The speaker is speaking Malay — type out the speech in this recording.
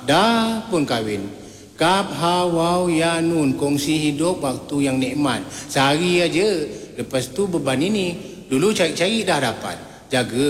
Dah pun kahwin. Kap hawau ya nun kongsi hidup waktu yang nikmat. Sehari aja. Lepas tu beban ini. Dulu cari-cari dah dapat. Jaga